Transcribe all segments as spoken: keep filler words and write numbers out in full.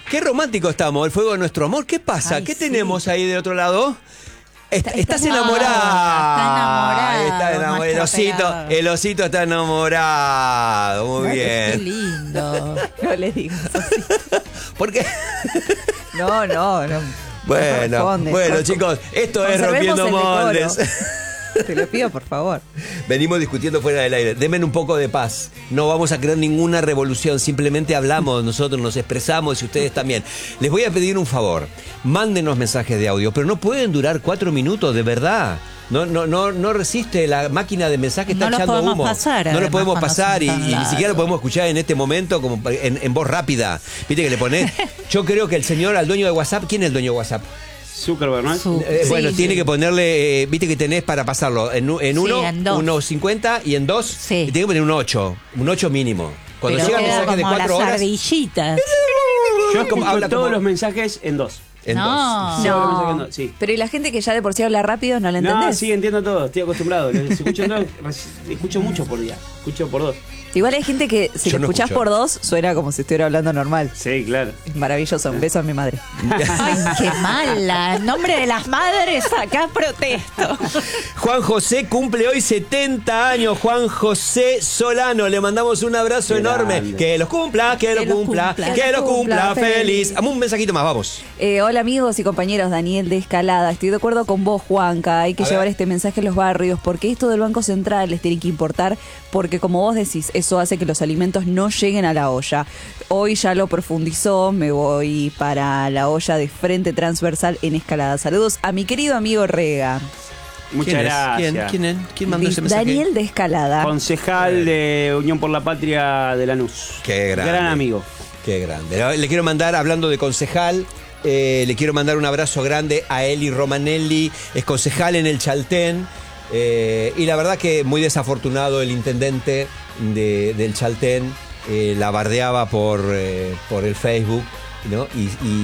Qué romántico estamos, el fuego de nuestro amor. ¿Qué pasa? Ay, ¿Qué sí. tenemos ahí de otro lado? Est- Está- estás está- enamorada. está enamorado, Está enamorado. El nuestro osito, operador. el osito está enamorado. Muy Qué bien. lindo. No le digas así. ¿Por qué? No, no, no. Bueno, corresponde. bueno, Con- chicos, esto es conservemos Rompiendo el decoro. Moldes. Te lo pido, por favor. Venimos discutiendo fuera del aire. Denme un poco de paz. No vamos a crear ninguna revolución. Simplemente hablamos, nosotros nos expresamos y ustedes también. Les voy a pedir un favor. Mándenos mensajes de audio, pero no pueden durar cuatro minutos, de verdad. No, no, no, no resiste, la máquina de mensaje está No los echando podemos humo. pasar, no lo además, podemos cuando pasar y, son tan y ni largos. siquiera lo podemos escuchar en este momento como en, en voz rápida. Viste que le ponés. Yo creo que el señor, al dueño de WhatsApp, ¿quién es el dueño de WhatsApp? Zuckerberg, ¿no? Su- Eh, Sí, bueno, sí. tiene que ponerle, eh, viste que tenés para pasarlo en, u- en Sí, uno, en dos. uno cincuenta y en dos, Sí. y tiene que poner un ocho, un ocho mínimo. Cuando Pero llega queda mensaje de como cuatro las horas, ardillitas. Yo escucho habla todos como- los mensajes en dos. en No. dos. Todos los mensajes No. en dos, sí. Pero ¿y la gente que ya de por sí habla rápido, no la entendés? No, sí, entiendo todo, estoy acostumbrado. Les escucho, en dos, reci- escucho mucho por día, escucho por dos. Igual hay gente que si Yo lo no escuchás escucho. por dos, suena como si estuviera hablando normal. Sí, claro. Es maravilloso. Un beso a mi madre. Ay, qué mala. En nombre de las madres, acá protesto. Juan José cumple hoy setenta años. Juan José Solano, le mandamos un abrazo Qué enorme. grande. Que los cumpla, que, Que lo los cumpla, cumpla. que lo cumpla, feliz. feliz. Dame un mensajito más, vamos. Eh, hola amigos y compañeros, Daniel de Escalada. Estoy de acuerdo con vos, Juanca. Hay que A llevar ver. este mensaje a los barrios porque esto del Banco Central les tiene que importar porque como vos decís, eso hace que los alimentos no lleguen a la olla. Hoy ya lo profundizó, me voy para la olla de Frente Transversal en Escalada. Saludos a mi querido amigo Rega. Muchas ¿Quién es? gracias. ¿Quién, ¿Quién, es? ¿Quién mandó ese mensaje? Daniel de Escalada. Concejal de Unión por la Patria de Lanús. Qué grande. Gran amigo. Qué grande. Le quiero mandar, hablando de concejal, eh, le quiero mandar un abrazo grande a Eli Romanelli, es concejal en el Chaltén. Eh, y la verdad que muy desafortunado el intendente de, del Chaltén, eh, la bardeaba por, eh, por el Facebook, ¿no? Y,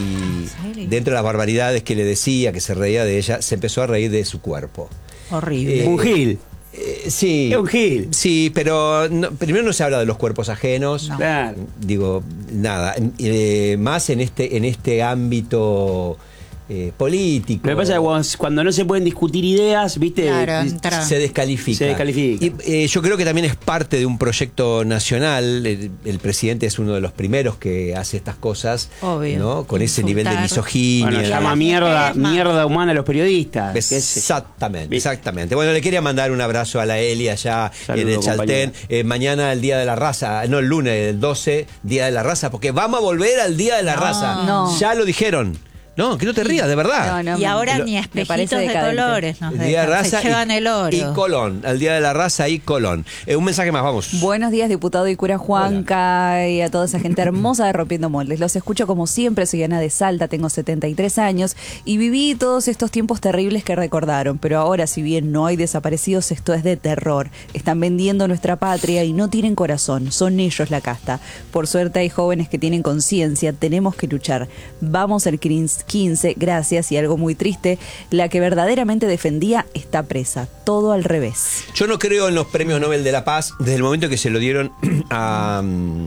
y serio? dentro de las barbaridades que le decía, que se reía de ella, se empezó a reír de su cuerpo. Horrible. Eh, Un gil. Eh, sí, Es un gil. sí, pero no- primero no se habla de los cuerpos ajenos. No. Claro. Digo, nada, eh, más en este, en este ámbito eh, político. Lo que pasa es que cuando, cuando no se pueden discutir ideas, ¿viste? Claro, Eh, entra. se descalifica. Se descalifica. Y, eh, yo creo que también es parte de un proyecto nacional. El, el presidente es uno de los primeros que hace estas cosas, Obvio. ¿no? Con ese nivel de Insultar. misoginia. Bueno, Y a llama las mierda, mujeres más. mierda humana a los periodistas. ¿Qué es eso? Exactamente, ¿Viste? exactamente. Bueno, le quería mandar un abrazo a la Eli allá Saludo, en el Chaltén. compañera. Eh, mañana el Día de la Raza, no el lunes, el doce, Día de la Raza, porque vamos a volver al Día de la No. Raza. No. Ya lo dijeron. No, que no te rías, de verdad. No, no, Y ahora me- ni me espejitos parece de decadente. colores nos El Día de dejan. Raza Se llevan y, el oro. y Colón. Al Día de la Raza y Colón. Eh, un mensaje más, vamos. Buenos días, diputado y cura Juanca, y a toda esa gente hermosa de Rompiendo Moldes. Los escucho como siempre, soy Ana de Salta, tengo setenta y tres años y viví todos estos tiempos terribles que recordaron, pero ahora si bien no hay desaparecidos, esto es de terror. Están vendiendo nuestra patria y no tienen corazón, son ellos la casta. Por suerte hay jóvenes que tienen conciencia, tenemos que luchar. Vamos al quince, gracias, y algo muy triste, la que verdaderamente defendía está presa, todo al revés. Yo no creo en los premios Nobel de la Paz desde el momento que se lo dieron a,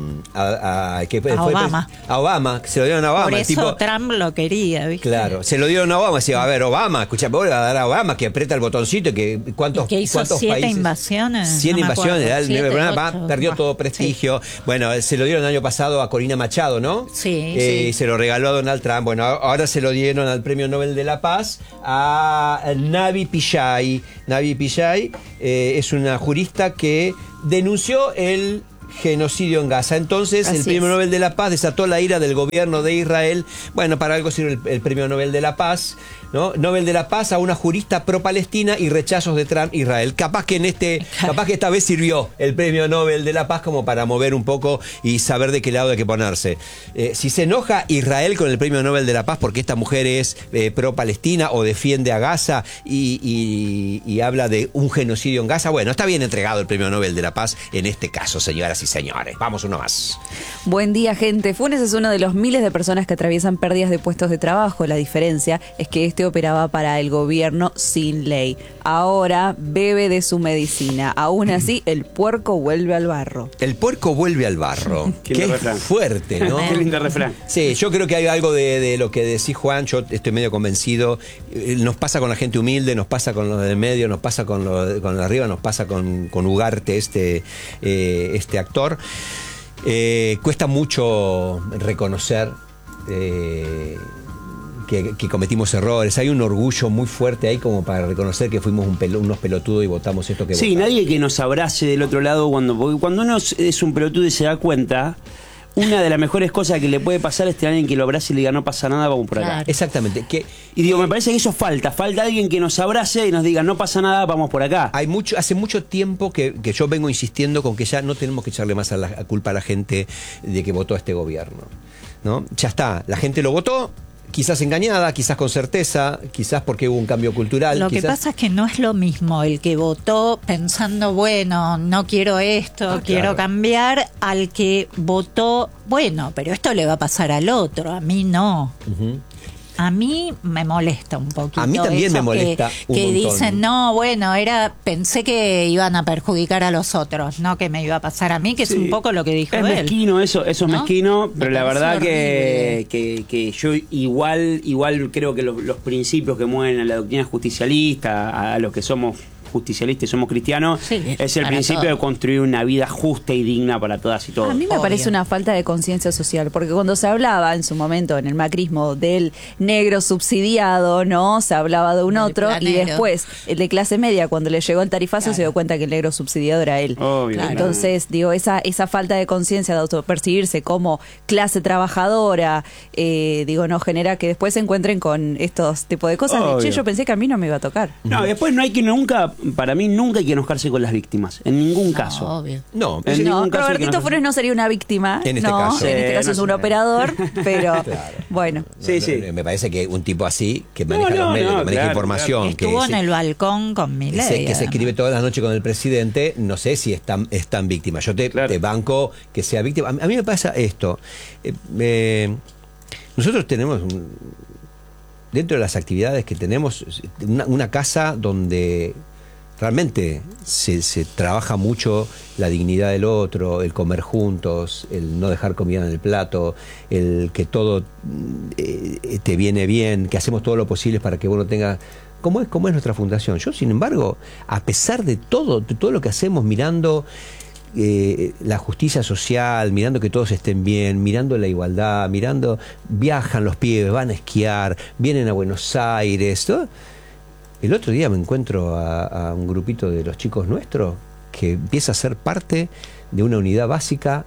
a, a- que fue- A fue- Obama. a Obama, que se lo dieron a Obama. Por el eso tipo, Trump lo quería, ¿viste? claro, se lo dieron a Obama. Decía, a ver, Obama, escucha, vos le vas a dar a Obama que aprieta el botoncito y que cuántos, Y que hizo cuántos siete países. invasiones, Siete no me invasiones, acuerdo, el siete, programa, ocho, perdió más. todo prestigio. Bueno, se lo dieron el año pasado a Corina Machado, ¿no? Sí, Eh, sí. Se lo regaló a Donald Trump. Bueno, ahora se lo dieron al Premio Nobel de la Paz a Navi Pillay. Navi Pillay eh, es una jurista que denunció el genocidio en Gaza. Entonces, Así el Premio es. Nobel de la Paz desató la ira del gobierno de Israel. Bueno, para algo sirve el, el Premio Nobel de la Paz, ¿no? Nobel de la Paz a una jurista pro-palestina y rechazos de Trump Israel. Capaz que en este, capaz que esta vez sirvió el Premio Nobel de la Paz como para mover un poco y saber de qué lado hay que ponerse. Eh, si se enoja Israel con el Premio Nobel de la Paz porque esta mujer es eh, pro-palestina o defiende a Gaza y, y- y habla de un genocidio en Gaza, bueno, está bien entregado el Premio Nobel de la Paz en este caso, señoras Señoras y señores, vamos uno más. Buen día, gente. Funes es uno de los miles de personas que atraviesan pérdidas de puestos de trabajo. La diferencia es que este operaba para el gobierno sin ley. Ahora bebe de su medicina. Aún así, el puerco vuelve al barro. El puerco vuelve al barro. Qué Qué refrán. fuerte, ¿no? Qué lindo refrán. Sí, yo creo que hay algo de, de lo que decís, Juan. Yo estoy medio convencido. Eh, Nos pasa con la gente humilde, nos pasa con los del medio, nos pasa con los de, con los de arriba, nos pasa con, con Ugarte, este, eh, este actor. Eh, cuesta mucho reconocer eh, que, que cometimos errores. Hay un orgullo muy fuerte ahí como para reconocer que fuimos un pelo, unos pelotudos y votamos esto que Sí, votamos. nadie que nos abrace del otro lado cuando, porque cuando uno es un pelotudo y se da cuenta, una de las mejores cosas que le puede pasar es tener a alguien que lo abrace y le diga no pasa nada, vamos por acá. Claro. Exactamente. Que Y digo, me parece que eso falta, falta alguien que nos abrace y nos diga no pasa nada, vamos por acá. hay mucho, hace mucho tiempo que, que yo vengo insistiendo con que ya no tenemos que echarle más a la a culpa a la gente de que votó a este gobierno, ¿no? Ya está, la gente lo votó, quizás engañada, quizás con certeza, quizás porque hubo un cambio cultural. Lo que quizás... pasa es que no es lo mismo el que votó pensando, bueno, no quiero esto, Ah, quiero claro. cambiar, al que votó, bueno, pero esto le va a pasar al otro, a mí no. Ujú. A mí me molesta un poquito. A mí también eso me molesta que, un que montón. dicen, no, bueno, era pensé que iban a perjudicar a los otros, no que me iba a pasar a mí, que Sí. es un poco lo que dijo Es él. mezquino eso, eso es ¿No? mezquino, Me pero la parece verdad que, horrible. que, que yo igual, igual creo que los, los principios que mueven a la doctrina justicialista, a, a los que somos justicialistas y somos cristianos, Sí, es el para principio todo. de construir una vida justa y digna para todas y todos. A mí me Obvio. parece una falta de conciencia social, porque cuando se hablaba en su momento en el macrismo del negro subsidiado, ¿no? Se hablaba de un Del otro y planero. después el de clase media, cuando le llegó el tarifazo, Claro. se dio cuenta que el negro subsidiado era él. Obvio, Claro. claro. Entonces, digo, esa, esa falta de conciencia de autopercibirse como clase trabajadora, eh, digo, no genera que después se encuentren con estos tipos de cosas. De, Obvio. che, yo pensé que a mí no me iba a tocar. No, después no hay que nunca, para mí nunca hay que enojarse con las víctimas, en ningún caso. No, obvio. No, En es- No, ningún caso hay que Robertito no- Flores no sería una víctima. En este no, caso. en este Sí, caso no es un sé. operador, pero Claro. bueno. Sí, no, sí. no, me parece que un tipo así, que maneja No, no, los medios, no, que maneja claro, información, que, Estuvo se, en el balcón con que Milei. se- que se además. escribe todas las noches con el presidente, no sé si es tan, es tan víctima. Yo te, Claro. te banco que sea víctima. A mí, a mí me pasa esto. Eh, eh, nosotros tenemos, un- dentro de las actividades que tenemos, una, una casa donde realmente se, se trabaja mucho la dignidad del otro, el comer juntos, el no dejar comida en el plato, el que todo eh, te viene bien, que hacemos todo lo posible para que uno tenga... ¿Cómo es, cómo es nuestra fundación? Yo, sin embargo, a pesar de todo, de todo lo que hacemos mirando eh, la justicia social, mirando que todos estén bien, mirando la igualdad, mirando, viajan los pibes, van a esquiar, vienen a Buenos Aires, ¿no? El otro día me encuentro a, a un grupito de los chicos nuestros que empieza a ser parte de una unidad básica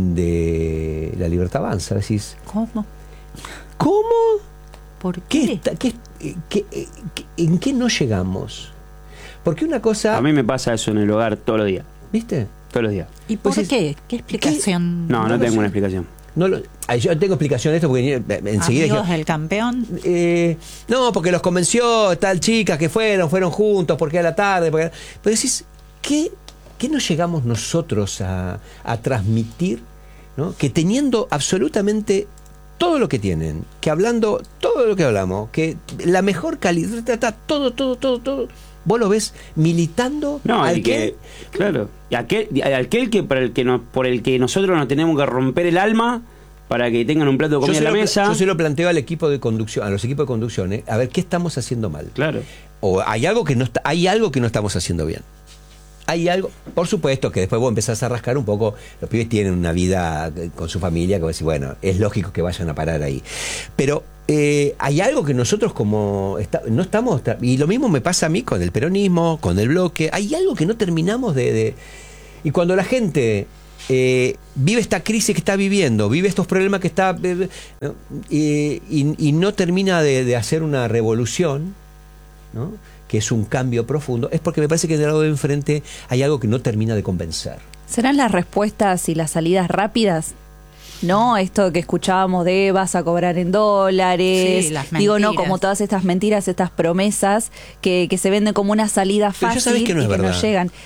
de la Libertad Avanza. Decís, ¿Cómo? ¿cómo? ¿Por ¿Qué qué? está- qué- qué- qué- ¿En qué no llegamos? Porque una cosa... A mí me pasa eso en el hogar todos los días, ¿Viste? todos los días. ¿Y por Pues es- qué? ¿Qué explicación? No, no, No lo tengo sé. una explicación. No lo- Ay, yo tengo explicación de esto porque eh, enseguida... ¿Amigos dije, del campeón? eh, no, porque los convenció tal chica que fueron, fueron juntos, porque a la tarde... Porque... Pero decís, ¿qué, qué no llegamos nosotros a, a transmitir, ¿no? Que teniendo absolutamente todo lo que tienen, que hablando todo lo que hablamos, que la mejor calidad, todo, todo, todo, todo, vos lo ves militando No, al y que, claro, y aquel, y aquel que por el que nos, por el que nosotros nos tenemos que romper el alma para que tengan un plato de yo comida se, en la lo, mesa. yo se lo planteo al equipo de conducción, a los equipos de conducción, ¿eh? A ver qué estamos haciendo mal. Claro. O hay algo que no está, hay algo que no estamos haciendo bien. Hay algo, por supuesto que después vos empezás a rascar un poco, los pibes tienen una vida con su familia, que vos decís, bueno, es lógico que vayan a parar ahí. Pero eh, hay algo que nosotros como está- no estamos, y lo mismo me pasa a mí con el peronismo, con el bloque, hay algo que no terminamos de... de- y cuando la gente eh, vive esta crisis que está viviendo, vive estos problemas que está... eh, ¿no? y, y- y no termina de, de hacer una revolución, ¿no? Que es un cambio profundo, es porque me parece que del lado de enfrente hay algo que no termina de convencer. ¿Serán las respuestas y las salidas rápidas? No, esto que escuchábamos de vas a cobrar en dólares, Sí, las digo, no, mentiras. como todas estas mentiras, estas promesas que, que se venden como una salida Pero ya fácil sabés que no y es que verdad. no llegan.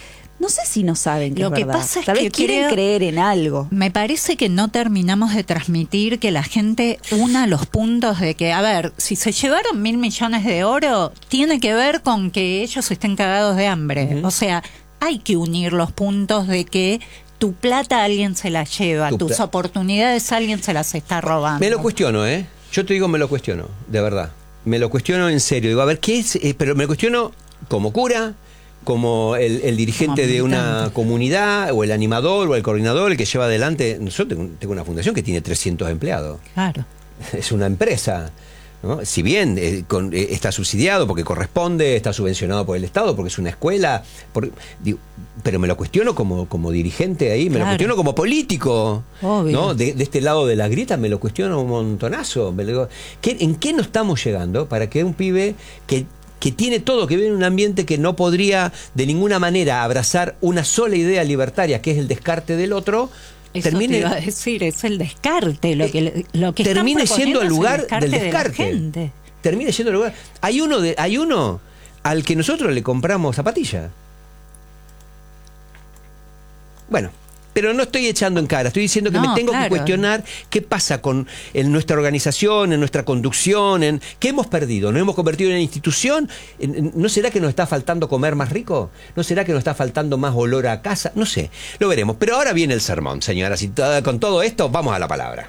No sé si no saben que Lo es que verdad. pasa es Tal vez que quieren creo- creer en algo. Me parece que no terminamos de transmitir que la gente una los puntos de que, a ver, si se llevaron mil millones de oro, tiene que ver con que ellos estén cagados de hambre. Ujú. O sea, hay que unir los puntos de que tu plata alguien se la lleva, Tu tus pla- oportunidades alguien se las está robando. Me lo cuestiono, ¿eh? Yo te digo, me lo cuestiono, de verdad. Me lo cuestiono en serio. Digo, a ver, ¿qué es? Eh, pero me lo cuestiono como cura, como el, el dirigente Como de una militante. comunidad, o el animador, o el coordinador, el que lleva adelante. Yo tengo, tengo una fundación que tiene trescientos empleados. Claro. Es una empresa, ¿no? Si bien eh, con- eh, está subsidiado porque corresponde, está subvencionado por el Estado, porque es una escuela, por- digo, pero me lo cuestiono como, como dirigente ahí, me lo Claro. cuestiono como político, Obvio. ¿no? De, de este lado de la grieta me lo cuestiono un montonazo. Me lo digo, ¿qué- ¿en qué no estamos llegando para que un pibe que que tiene todo, que vive en un ambiente que no podría de ninguna manera abrazar una sola idea libertaria, que es el descarte del otro, Eso termine te iba a decir, es el descarte, lo que, lo que están termine yendo proponiendo al es el lugar descarte del de la descarte. gente. Termine yendo al lugar. Hay uno de, hay uno al que nosotros le compramos zapatillas. Bueno, pero no estoy echando en cara, estoy diciendo que No, me tengo claro. que cuestionar qué pasa con en nuestra organización, en nuestra conducción, en qué hemos perdido, nos hemos convertido en una institución. En- en- ¿No será que nos está faltando comer más rico? ¿No será que nos está faltando más olor a casa? No sé, lo veremos. Pero ahora viene el sermón, señoras, y to- con todo esto vamos a la palabra.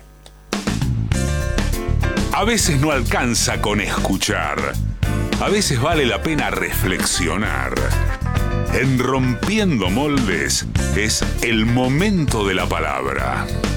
A veces no alcanza con escuchar. A veces vale la pena reflexionar. En Rompiendo Moldes es el momento de la palabra.